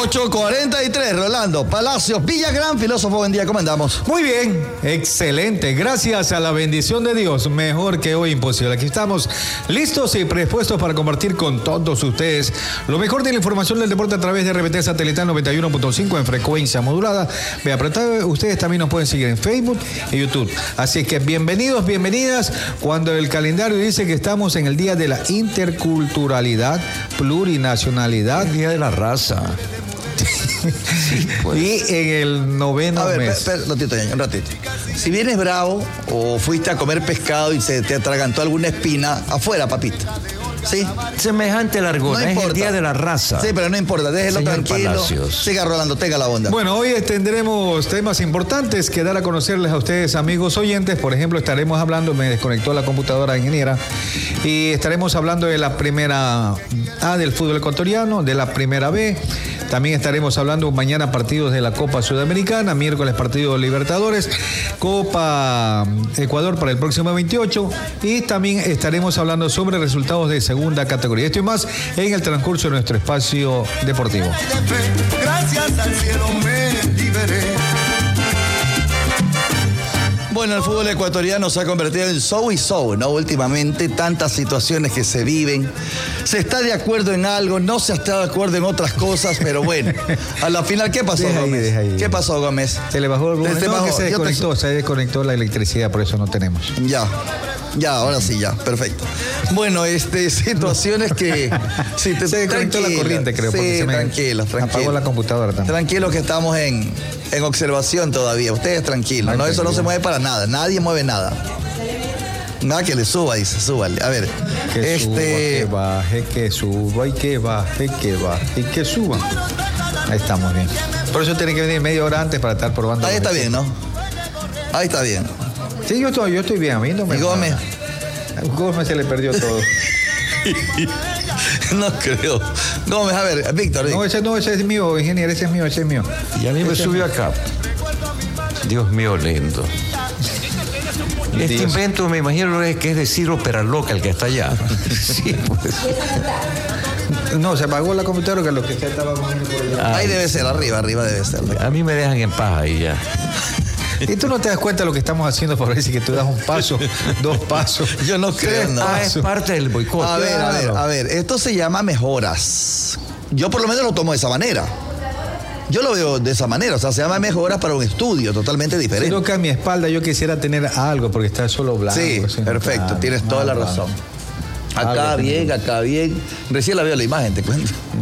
8:43, Rolando Palacios Villagrán, filósofo, buen día, ¿cómo andamos? Muy bien, excelente, gracias a la bendición de Dios, mejor que hoy imposible. Aquí estamos listos y predispuestos para compartir con todos ustedes lo mejor de la información del deporte a través de RBT Satelital 91.5 en frecuencia modulada. Vea, pero ustedes también nos pueden seguir en Facebook y YouTube. Así que bienvenidos, bienvenidas, cuando el calendario dice que estamos en el Día de la Interculturalidad, Plurinacionalidad, Día de la Raza. Sí, pues. Y en el noveno mes. Un ratito. Si vienes bravo o fuiste a comer pescado y se te atragantó alguna espina, afuera, papito. ¿Sí? Semejante largona, no es el Día de la Raza. Sí, pero no importa, déjelo Señor tranquilo. Palacios. Siga, Rolando, tenga la onda. Bueno, hoy tendremos temas importantes que dar a conocerles a ustedes, amigos oyentes. Por ejemplo, estaremos hablando, me desconectó la computadora ingeniera, y estaremos hablando de la primera A del fútbol ecuatoriano, de la primera B. También estaremos hablando mañana partidos de la Copa Sudamericana, miércoles partidos Libertadores, Copa Ecuador para el próximo 28, y también estaremos hablando sobre resultados de segunda categoría. Esto y más en el transcurso de nuestro espacio deportivo. Gracias al cielo me liberé. Bueno, el fútbol ecuatoriano se ha convertido en show y show, ¿no? Últimamente, tantas situaciones que se viven. Se está de acuerdo en algo, no se está de acuerdo en otras cosas, pero bueno. A la final, ¿qué pasó, Gómez? ¿Qué pasó, Gómez? Se le bajó el volumen. Se desconectó la electricidad, por eso no tenemos. Ya, ahora sí, ya, perfecto. Bueno, situaciones que... se desconectó la corriente, creo. Sí, tranquilos. Apagó la computadora también. Tranquilos que estamos en observación todavía. Ustedes tranquilos, ¿no? Eso no se mueve para nada. Nadie mueve nada. Nada que le suba, dice, súbale. A ver. Que suba, que baje, que suba y que baje, que baje y que suba. Ahí estamos bien. Por eso tiene que venir media hora antes para estar probando. Ahí está bien, ¿no? Ahí está bien. Sí, yo estoy bien. A mí no me... ¿Y Gómez? Gómez se le perdió todo. No creo. Gómez, a ver, Víctor. No, ese es mío, ingeniero, ese es mío. Y a mí me subió acá. Dios mío lindo. Este invento me imagino que es de Ciro Peraloca, el que está allá. Sí, pues. No, se apagó la computadora, que lo que estaba moviendo por allá. Ahí debe ser, arriba debe ser. A mí me dejan en paz ahí ya. Y tú no te das cuenta de lo que estamos haciendo para ver si que tú das un paso, 2 pasos. Yo no creo, no. Es parte del boicot. A ver, esto se llama mejoras. Yo por lo menos lo tomo de esa manera. Yo lo veo de esa manera, o sea, se llama mejoras para un estudio totalmente diferente. Creo que a mi espalda yo quisiera tener algo, porque está solo blanco. Sí, perfecto, tienes toda la razón. Acá bien. Recién la veo la imagen, te cuento.